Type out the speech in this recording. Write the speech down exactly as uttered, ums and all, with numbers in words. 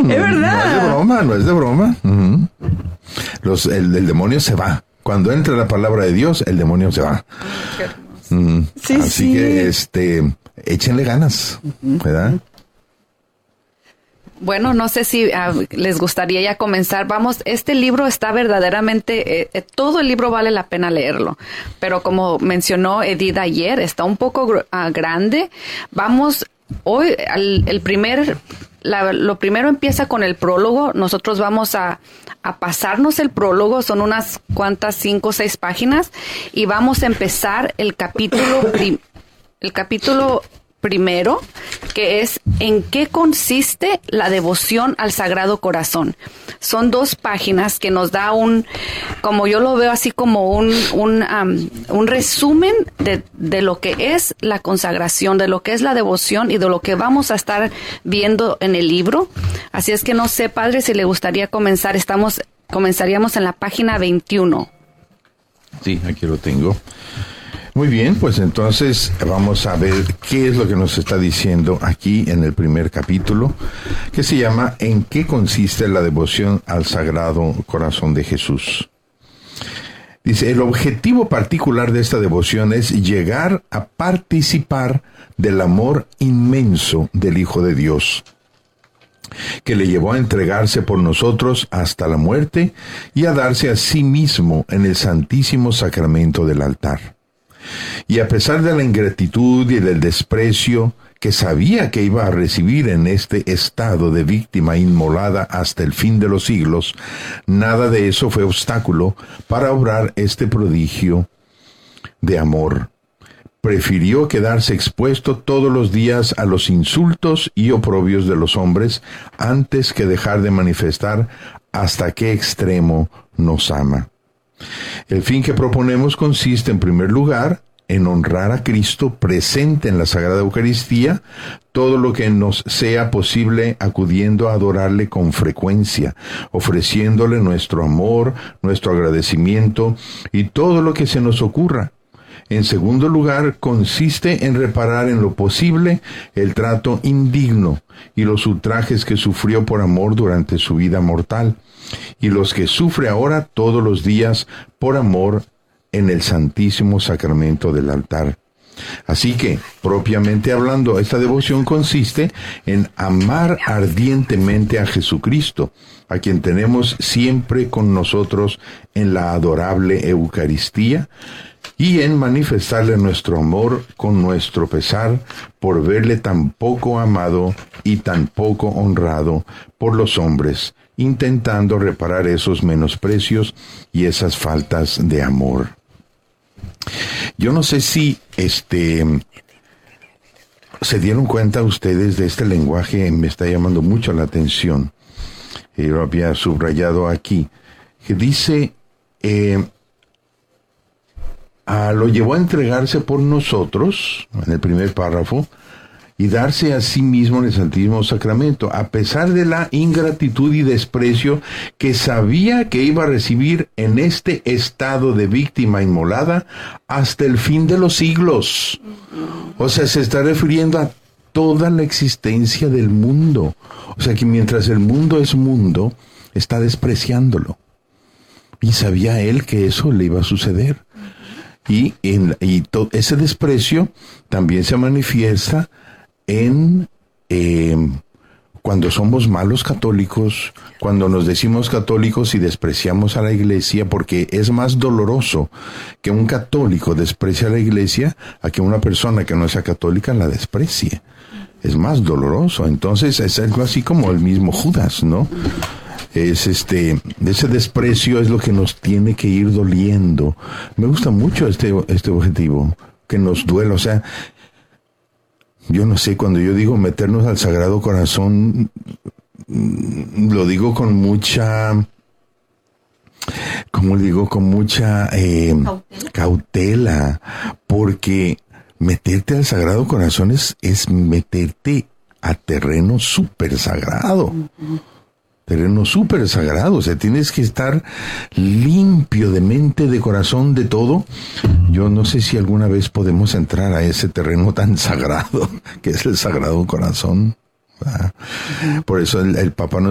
Es verdad. No es de broma, no es de broma. Uh-huh. Los, el, el demonio se va. Cuando entra la palabra de Dios, el demonio se va. Uh-huh. Sí, Así sí. que, este, échenle ganas, ¿verdad? Bueno, no sé si uh, les gustaría ya comenzar. Vamos, este libro está verdaderamente, eh, eh, todo el libro vale la pena leerlo, pero como mencionó Edith ayer, está un poco uh, grande. Vamos, hoy, al, el primer, la, lo primero empieza con el prólogo. Nosotros vamos a, a pasarnos el prólogo, son unas cuantas, cinco o seis páginas, y vamos a empezar el capítulo, prim, el capítulo primero, que es ¿en qué consiste la devoción al Sagrado Corazón? Son dos páginas que nos da un, como yo lo veo así como un, un, um, un resumen de, de lo que es la consagración, de lo que es la devoción y de lo que vamos a estar viendo en el libro. Así es que no sé, padre, si le gustaría comenzar. Estamos, comenzaríamos en la página veintiuno. Sí, aquí lo tengo. Muy bien, pues entonces vamos a ver qué es lo que nos está diciendo aquí en el primer capítulo, que se llama ¿en qué consiste la devoción al Sagrado Corazón de Jesús? Dice, el objetivo particular de esta devoción es llegar a participar del amor inmenso del Hijo de Dios, que le llevó a entregarse por nosotros hasta la muerte y a darse a sí mismo en el santísimo sacramento del altar. Y a pesar de la ingratitud y del desprecio que sabía que iba a recibir en este estado de víctima inmolada hasta el fin de los siglos, nada de eso fue obstáculo para obrar este prodigio de amor. Prefirió quedarse expuesto todos los días a los insultos y oprobios de los hombres antes que dejar de manifestar hasta qué extremo nos ama. El fin que proponemos consiste, en primer lugar, en honrar a Cristo presente en la Sagrada Eucaristía, todo lo que nos sea posible acudiendo a adorarle con frecuencia, ofreciéndole nuestro amor, nuestro agradecimiento y todo lo que se nos ocurra. En segundo lugar, consiste en reparar en lo posible el trato indigno y los ultrajes que sufrió por amor durante su vida mortal, y los que sufre ahora todos los días por amor en el Santísimo Sacramento del altar. Así que, propiamente hablando, esta devoción consiste en amar ardientemente a Jesucristo, a quien tenemos siempre con nosotros en la adorable Eucaristía, y en manifestarle nuestro amor con nuestro pesar por verle tan poco amado y tan poco honrado por los hombres, intentando reparar esos menosprecios y esas faltas de amor. Yo no sé si este se dieron cuenta ustedes de este lenguaje, me está llamando mucho la atención. Eh, lo había subrayado aquí, que dice, eh, ah, lo llevó a entregarse por nosotros, en el primer párrafo, y darse a sí mismo en el Santísimo Sacramento, a pesar de la ingratitud y desprecio que sabía que iba a recibir en este estado de víctima inmolada hasta el fin de los siglos. O sea, se está refiriendo a toda la existencia del mundo. O sea, que mientras el mundo es mundo, está despreciándolo. Y sabía él que eso le iba a suceder. Y, en, y to, ese desprecio también se manifiesta en eh, cuando somos malos católicos, cuando nos decimos católicos y despreciamos a la iglesia, porque es más doloroso que un católico desprecie a la iglesia a que una persona que no sea católica la desprecie. Es más doloroso. Entonces es algo así como el mismo Judas, ¿no? Es este, ese desprecio es lo que nos tiene que ir doliendo. Me gusta mucho este, este objetivo, que nos duela, o sea, yo no sé, cuando yo digo meternos al Sagrado Corazón, lo digo con mucha, ¿cómo digo? Con mucha eh, cautela. cautela, porque meterte al Sagrado Corazón es, es meterte a terreno súper sagrado. Uh-huh. Terreno súper sagrado, o sea, tienes que estar limpio de mente, de corazón, de todo. Yo no sé si alguna vez podemos entrar a ese terreno tan sagrado, que es el Sagrado Corazón. ¿Verdad? Por eso el, el Papa nos